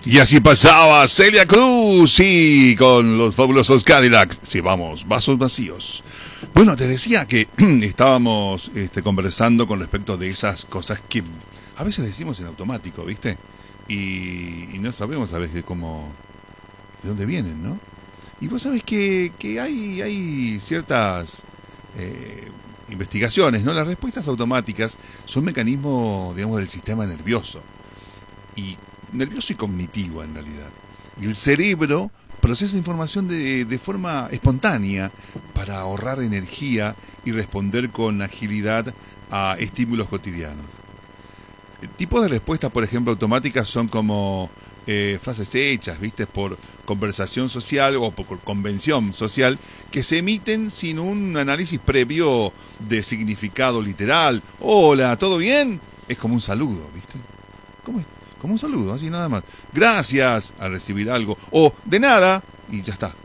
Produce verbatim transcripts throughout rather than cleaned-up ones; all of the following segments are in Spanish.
Y así pasaba Celia Cruz, sí, con los fabulosos Cadillacs. Sí, vamos, vasos vacíos. Bueno, te decía que estábamos este, conversando con respecto de esas cosas que a veces decimos en automático, ¿viste? Y, y no sabemos a veces cómo, de dónde vienen, ¿no? Y vos sabés que, que hay, hay ciertas eh, investigaciones, ¿no? Las respuestas automáticas son mecanismos, digamos, del sistema nervioso. Y nervioso y cognitivo en realidad. Y el cerebro procesa información de, de forma espontánea para ahorrar energía y responder con agilidad a estímulos cotidianos. Tipos de respuestas, por ejemplo, automáticas son como eh, frases hechas, ¿viste? Por conversación social o por convención social, que se emiten sin un análisis previo de significado literal. Hola, ¿todo bien? Es como un saludo, ¿viste? ¿Cómo es? Como un saludo, así nada más. Gracias al recibir algo. O de nada y ya está.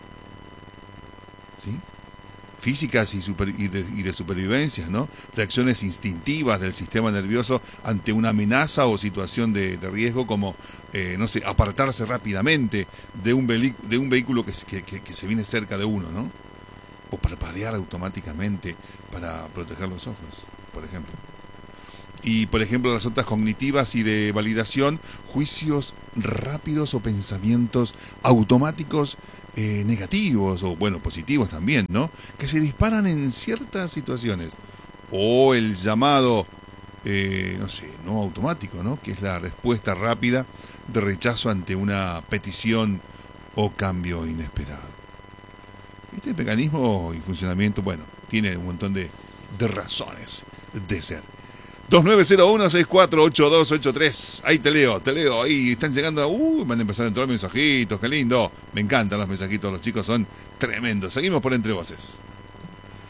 ¿Sí? Físicas y, super, y, de, y de supervivencia, ¿no? Reacciones instintivas del sistema nervioso ante una amenaza o situación de, de riesgo, como, eh, no sé, apartarse rápidamente de un, de un vehículo que, que, que, que se viene cerca de uno, ¿no? O parpadear automáticamente para proteger los ojos, por ejemplo. Y, por ejemplo, las otras cognitivas y de validación, juicios rápidos o pensamientos automáticos eh, negativos, o bueno, positivos también, ¿no? Que se disparan en ciertas situaciones. O el llamado, eh, no sé, no automático, ¿no? Que es la respuesta rápida de rechazo ante una petición o cambio inesperado. Este mecanismo y funcionamiento, bueno, tiene un montón de, de razones de ser. dos nueve cero uno, seis cuatro ocho dos ocho tres. Ahí te leo, te leo. Ahí están llegando. Uh, van a empezar a entrar mensajitos. Qué lindo. Me encantan los mensajitos. Los chicos son tremendos. Seguimos por Entre Voces.